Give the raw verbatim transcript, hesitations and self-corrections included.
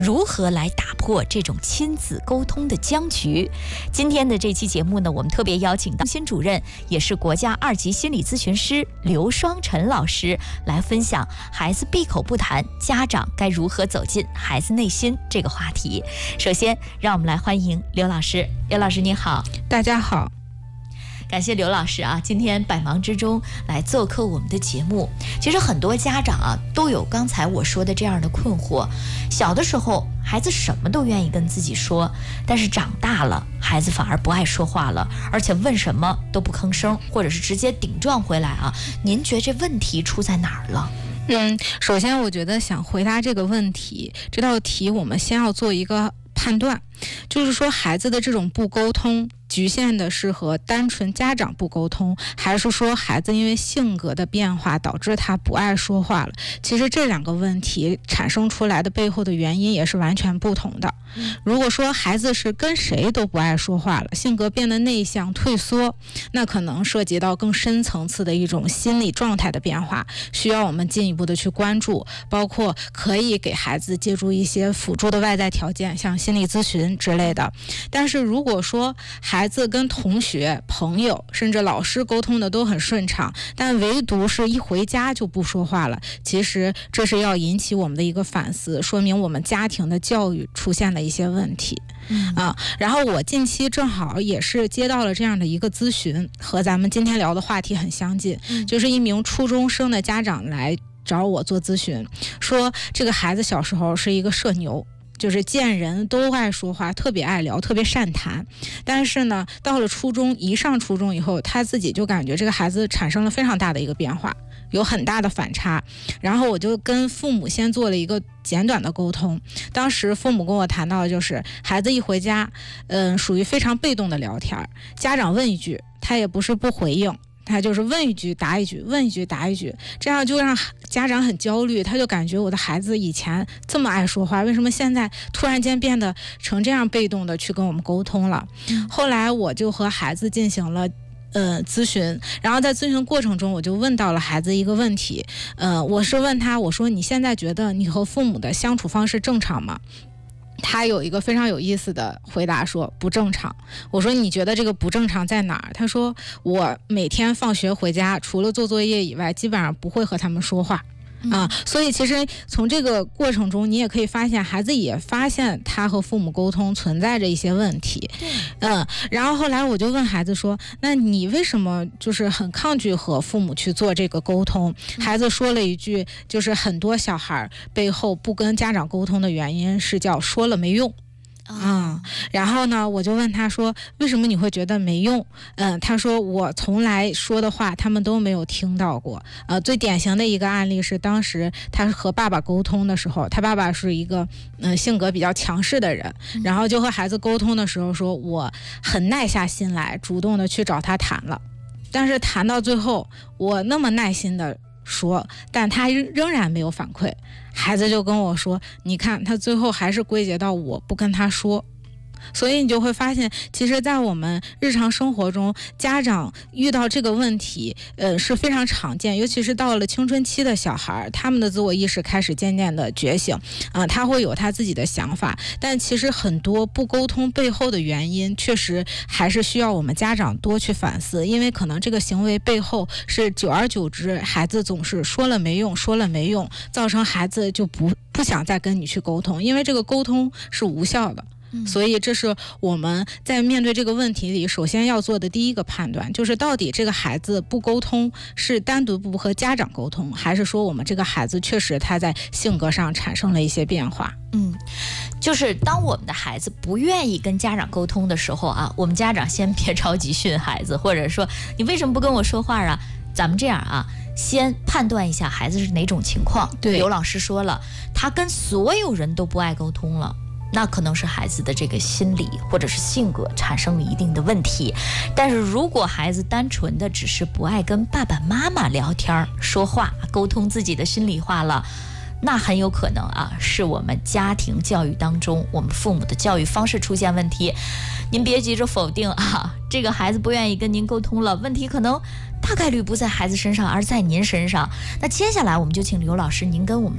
如何来打破这种亲子沟通的僵局？今天的这期节目呢，我们特别邀请到心主任，也是国家二级心理咨询师刘双晨老师来分享孩子闭口不谈，家长该如何走进孩子内心这个话题。首先，让我们来欢迎刘老师。刘老师你好。 大家好。 感谢刘老师啊，今天百忙之中来做客我们的节目。其实很多家长啊都有刚才我说的这样的困惑，小的时候孩子什么都愿意跟自己说，但是长大了孩子反而不爱说话了，而且问什么都不吭声，或者是直接顶撞回来啊。您觉得这问题出在哪儿了？ 嗯，首先我觉得想回答这个问题，这道题我们先要做一个判断，就是说孩子的这种不沟通局限的是和单纯家长不沟通，还是说孩子因为性格的变化导致他不爱说话了？其实这两个问题产生出来的背后的原因也是完全不同的。如果说孩子是跟谁都不爱说话了，性格变得内向退缩，那可能涉及到更深层次的一种心理状态的变化，需要我们进一步的去关注，包括可以给孩子借助一些辅助的外在条件，像心理咨询之类的。但是如果说孩子跟同学、朋友甚至老师沟通的都很顺畅，但唯独是一回家就不说话了，其实这是要引起我们的一个反思，说明我们家庭的教育出现了一些问题。嗯啊，然后我近期正好也是接到了这样的一个咨询，和咱们今天聊的话题很相近，嗯、就是一名初中生的家长来找我做咨询，说这个孩子小时候是一个社牛，就是见人都爱说话，特别爱聊，特别善谈。但是呢，到了初中，一上初中以后，他自己就感觉这个孩子产生了非常大的一个变化，有很大的反差。然后我就跟父母先做了一个简短的沟通。当时父母跟我谈到的就是，孩子一回家，嗯，属于非常被动的聊天，家长问一句，他也不是不回应，他就是问一句答一句，问一句答一句，这样就让家长很焦虑，他就感觉我的孩子以前这么爱说话，为什么现在突然间变得成这样被动的去跟我们沟通了？嗯、后来我就和孩子进行了呃咨询，然后在咨询过程中，我就问到了孩子一个问题，呃，我是问他，我说你现在觉得你和父母的相处方式正常吗？他有一个非常有意思的回答，说不正常。我说你觉得这个不正常在哪儿？他说我每天放学回家，除了做作业以外，基本上不会和他们说话。啊，所以其实从这个过程中，你也可以发现，孩子也发现他和父母沟通存在着一些问题。嗯，然后后来我就问孩子说：“那你为什么就是很抗拒和父母去做这个沟通？”孩子说了一句，就是很多小孩背后不跟家长沟通的原因是叫说了没用。啊、嗯，然后呢，我就问他说，为什么你会觉得没用？嗯，他说我从来说的话他们都没有听到过。呃，最典型的一个案例是，当时他和爸爸沟通的时候，他爸爸是一个嗯、呃、性格比较强势的人，然后就和孩子沟通的时候说，我很耐下心来，主动的去找他谈了，但是谈到最后，我那么耐心的说，但他仍然没有反馈。孩子就跟我说，你看他最后还是归结到我不跟他说。所以你就会发现，其实在我们日常生活中，家长遇到这个问题呃是非常常见，尤其是到了青春期的小孩，他们的自我意识开始渐渐的觉醒啊、呃，他会有他自己的想法，但其实很多不沟通背后的原因确实还是需要我们家长多去反思，因为可能这个行为背后是久而久之，孩子总是说了没用说了没用，造成孩子就不不想再跟你去沟通，因为这个沟通是无效的。所以这是我们在面对这个问题里首先要做的第一个判断，就是到底这个孩子不沟通是单独不和家长沟通，还是说我们这个孩子确实他在性格上产生了一些变化。 嗯，就是当我们的孩子不愿意跟家长沟通的时候啊，我们家长先别着急训孩子，或者说你为什么不跟我说话啊？咱们这样啊，先判断一下孩子是哪种情况。 对， 刘老师说了，他跟所有人都不爱沟通了，那可能是孩子的这个心理或者是性格产生了一定的问题。但是如果孩子单纯的只是不爱跟爸爸妈妈聊天说话沟通自己的心里话了，那很有可能啊是我们家庭教育当中我们父母的教育方式出现问题。您别急着否定啊，这个孩子不愿意跟您沟通了，问题可能大概率不在孩子身上，而在您身上。那接下来我们就请刘老师您跟我们